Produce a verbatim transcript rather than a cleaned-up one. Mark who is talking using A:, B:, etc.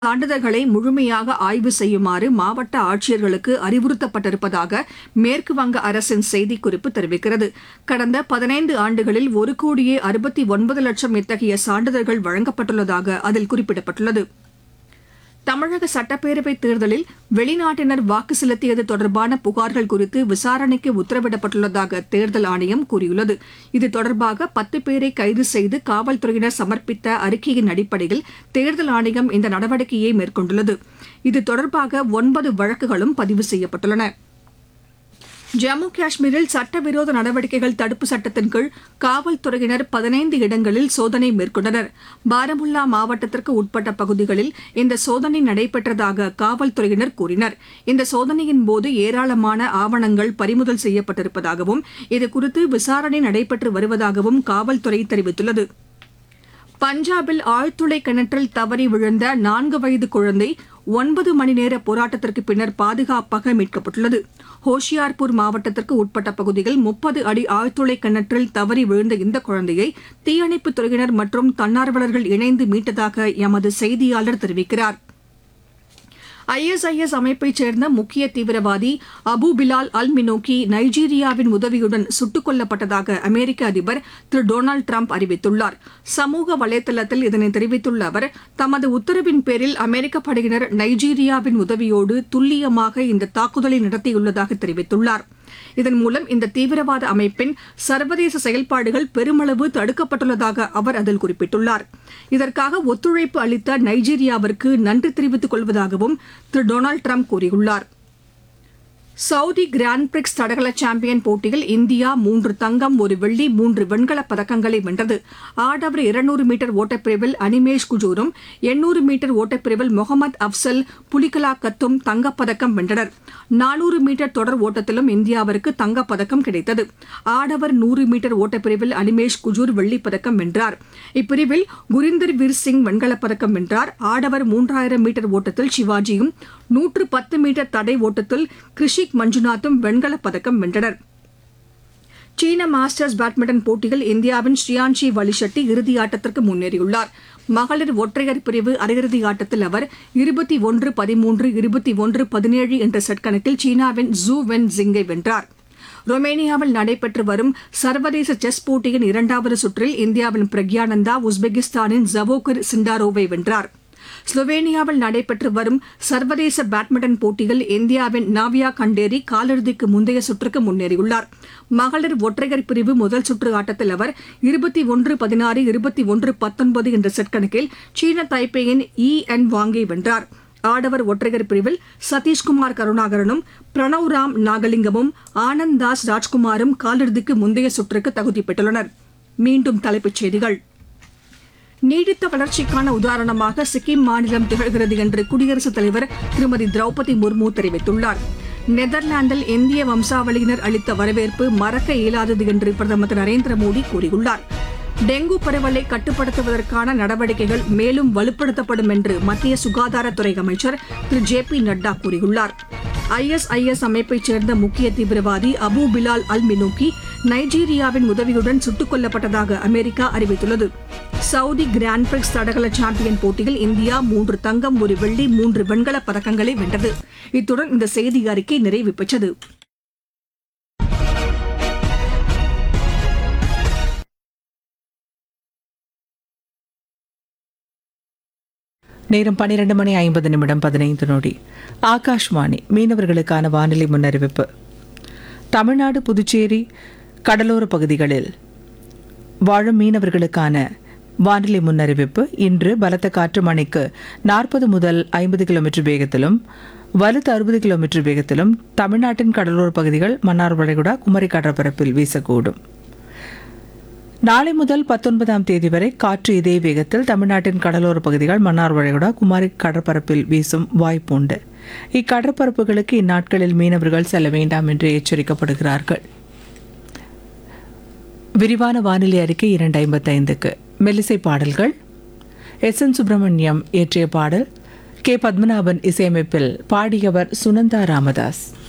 A: சான்றிதழ்களை முழுமையாக ஆய்வு செய்யுமாறு மாவட்ட ஆட்சியர்களுக்கு அறிவுறுத்தப்பட்டிருப்பதாக மேற்குவங்க அரசின் செய்திக்குறிப்பு தெரிவிக்கிறது. கடந்த பதினைந்து ஆண்டுகளில் ஒரு கோடியே அறுபத்தி ஒன்பது லட்சம் இத்தகைய சான்றிதழ்கள் வழங்கப்பட்டுள்ளதாக அதில் குறிப்பிடப்பட்டுள்ளது. தமிழக சட்டப்பேரவைத் தேர்தலில் வெளிநாட்டினர் வாக்கு செலுத்தியது தொடர்பான புகார்கள் குறித்து விசாரணைக்கு உத்தரவிடப்பட்டுள்ளதாக தேர்தல் ஆணையம் கூறியுள்ளது. இது தொடர்பாக பத்து பேரை கைது செய்து காவல்துறையினர் சமர்ப்பித்த அறிக்கையின் அடிப்படையில் தேர்தல் ஆணையம் இந்த நடவடிக்கையை மேற்கொண்டுள்ளது. இது தொடர்பாக ஒன்பது வழக்குகளும் பதிவு செய்யப்பட்டுள்ளன. ஜம்மு காஷ்மீரில் சட்டவிரோத நடவடிக்கைகள் தடுப்பு சட்டத்தின் கீழ் காவல்துறையினர் பதினைந்து இடங்களில் சோதனை மேற்கொண்டனர். பாரமுல்லா மாவட்டத்திற்கு உட்பட்ட பகுதிகளில் இந்த சோதனை நடைபெற்றதாக காவல்துறையினர் கூறினர். இந்த சோதனையின்போது ஏராளமான ஆவணங்கள் பறிமுதல் செய்யப்பட்டிருப்பதாகவும் இதுகுறித்து விசாரணை நடைபெற்று வருவதாகவும் காவல்துறை தெரிவித்துள்ளது. பஞ்சாபில் ஆழ்துளை கிணற்றில் தவறி விழுந்த நான்கு வயது குழந்தை ஒன்பது மணி நேர போராட்டத்திற்கு பின்னர் பாதுகாப்பாக மீட்கப்பட்டுள்ளது. ஹோஷியார்பூர் மாவட்டத்திற்கு உட்பட்ட பகுதியில் முப்பது அடி ஆழ்துளை கிணற்றில் தவறி விழுந்த இந்த குழந்தையை தீயணைப்புத் துறையினர் மற்றும் தன்னார்வலர்கள் இணைந்து மீட்டதாக எமது செய்தியாளர் தெரிவிக்கிறார். ஐ எஸ் ஐ எஸ் அமைப்பைச் சேர்ந்த முக்கிய தீவிரவாதி அபு பிலால் அல் மினோக்கி நைஜீரியாவின் உதவியுடன் சுட்டுக் கொல்லப்பட்டதாக அமெரிக்க அதிபர் திரு டொனால்டு டிரம்ப் அறிவித்துள்ளார். சமூக வலைதளத்தில் இதனை தெரிவித்துள்ள அவர், தமது உத்தரவின் பேரில் அமெரிக்க படையினர் நைஜீரியாவின் உதவியோடு துல்லியமாக இந்த தாக்குதலை நடத்தியுள்ளதாக தெரிவித்துள்ளார். இதன் மூலம் இந்த தீவிரவாத அமைப்பின் சர்வதேச செயல்பாடுகள் பெருமளவு தடுக்கப்பட்டுள்ளதாக அவர் அதில் குறிப்பிட்டுள்ளார். இதற்காக ஒத்துழைப்பு அளித்த நைஜீரியாவிற்கு நன்றி தெரிவித்துக் கொள்வதாகவும் திரு டொனால்டு டிரம்ப் கூறியுள்ளார். சவுதி கிராண்ட் பிரிக்ஸ் தடகள சாம்பியன் போட்டியில் இந்தியா மூன்று தங்கம் ஒரு வெள்ளி மூன்று வெண்கலப் பதக்கங்களை வென்றது. ஆடவர் இருநூறு மீட்டர் ஓட்டப்பிரிவில் அனிமேஷ் குஜூரும் எண்ணூறு மீட்டர் ஓட்டப்பிரிவில் முகமது அப்சல் புலிகலா கத்தும் தங்கப்பதக்கம் வென்றனர். நானூறு மீட்டர் தொடர் ஓட்டத்திலும் இந்தியாவிற்கு தங்கப்பதக்கம் கிடைத்தது. ஆடவர் நூறு மீட்டர் ஓட்டப்பிரிவில் அனிமேஷ் குஜூர் வெள்ளிப்பதக்கம் வென்றார். இப்பிரிவில் குரிந்தர் வீர் சிங் வெண்கலப் பதக்கம் வென்றார். ஆடவர் மூன்றாயிரம் மீட்டர் ஓட்டத்தில் சிவாஜியும் நூற்று பத்து மீட்டர் தடை ஓட்டத்தில் கிருஷிக் மஞ்சுநாத்தும் வெண்கலப் பதக்கம் வென்றனர். சீன மாஸ்டர்ஸ் பேட்மிண்டன் போட்டியில் இந்தியாவின் ஸ்ரீயான்ஷி வலிஷெட்டி இறுதியாட்டத்திற்கு முன்னேறியுள்ளார். மகளிர் ஒற்றையர் பிரிவு அரையிறுதி ஆட்டத்தில் அவர் இருபத்தி ஒன்று பதிமூன்று இருபத்தி ஒன்று பதினேழு என்ற செட் கணக்கில் சீனாவின் ஜூ வென் ஜிங்கை வென்றார். ரொமேனியாவில் நடைபெற்று வரும் சர்வதேச செஸ் போட்டியின் இரண்டாவது சுற்றில் இந்தியாவின் பிரக்யானந்தா உஸ்பெகிஸ்தானின் ஜவோகர் சிண்டாரோவை வென்றார். ஸ்லோவேனியாவில் நடைபெற்று வரும் சர்வதேச பேட்மிண்டன் போட்டியில் இந்தியாவின் நாவியா கண்டேரி காலிறுதிக்கு முந்தைய சுற்றுக்கு முன்னேறியுள்ளார். மகளிர் ஒற்றையர் பிரிவு முதல் சுற்று ஆட்டத்தில் அவர் இருபத்தி ஒன்று பதினாறு இருபத்தி ஒன்று பத்தொன்பது என்ற செட் கணக்கில் சீன தைப்பேயின் ஈ என் வாங்கை வென்றார். ஆடவர் ஒற்றையர் பிரிவில் சதீஷ்குமார் கருணாகரனும் பிரணவ் ராம் நாகலிங்கமும் ஆனந்த் தாஸ் ராஜ்குமாரும் காலிறுதிக்கு முந்தைய சுற்றுக்கு தகுதி பெற்றுள்ளனர். மீண்டும் தலைப்புச் செய்திகள். நீடித்த வளர்ச்சிக்கான உதாரணமாக சிக்கிம் மாநிலம் திகழ்கிறது என்று குடியரசுத் தலைவர் திருமதி திரௌபதி முர்மு தெரிவித்துள்ளார். நெதர்லாந்தில் இந்திய வம்சாவளியினர் அளித்த வரவேற்பு மறக்க இயலாதது என்று பிரதமர் திரு நரேந்திர மோடி கூறியுள்ளார். டெங்கு பரவலை கட்டுப்படுத்துவதற்கான நடவடிக்கைகள் மேலும் வலுப்படுத்தப்படும் என்று மத்திய சுகாதாரத்துறை அமைச்சர் திரு ஜே பி நட்டா கூறியுள்ளார். ஐ எஸ் ஐ எஸ் அமைப்பைச் சேர்ந்த முக்கிய தீவிரவாதி அபு பிலால் அல் மினோக்கி நைஜீரியாவின் உதவியுடன் சுட்டுக் கொல்லப்பட்டதாக அமெரிக்கா அறிவித்துள்ளது. சவுதி கிராண்ட் பிரிக்ஸ் தடகள சாம்பியன் போட்டியில் இந்தியா மூன்று தங்கம் ஒரு வெள்ளி மூன்று வெண்கலப் பதக்கங்களை வென்றது. இத்துடன் இந்த செய்தி அறிக்கை நிறைவு பெற்றது.
B: நேரம் பன்னிரண்டு மணி ஐம்பது நிமிடம் பதினைந்து நொடி. ஆகாஷ்வாணி மீனவர்களுக்கான வானிலை முன்னறிவிப்பு. தமிழ்நாடு புதுச்சேரி கடலோர பகுதிகளில் வாழும் மீனவர்களுக்கான வானிலை முன்னறிவிப்பு. இன்று பலத்த காற்று மணிக்கு நாற்பது முதல் ஐம்பது கிலோமீட்டர் வேகத்திலும் வலுத்த அறுபது கிலோமீட்டர் வேகத்திலும் தமிழ்நாட்டின் கடலோர பகுதிகள் மன்னார் வளைகுடா குமரி கடற்பரப்பில் வீசக்கூடும். நாளை முதல் பத்தொன்பதாம் தேதி வரை காற்று இதே வேகத்தில் தமிழ்நாட்டின் கடலோர பகுதிகள் மன்னார் வளைகுடா குமரி கடற்பரப்பில் வீசும் வாய்ப்புண்டு. இக்கடற்பரப்புகளுக்கு இந்நாட்களில் மீனவர்கள் செல்ல வேண்டாம் என்று எச்சரிக்கப்படுகிறார்கள். விரிவான வானிலை அறிக்கை இரண்டு ஐம்பத்தைந்துக்கு மெல்லிசை பாடல்கள். எஸ் என் சுப்பிரமணியம் இயற்றிய பாடல், கே பத்மநாபன் இசையமைப்பில் பாடியவர் சுனந்தா ராமதாஸ்.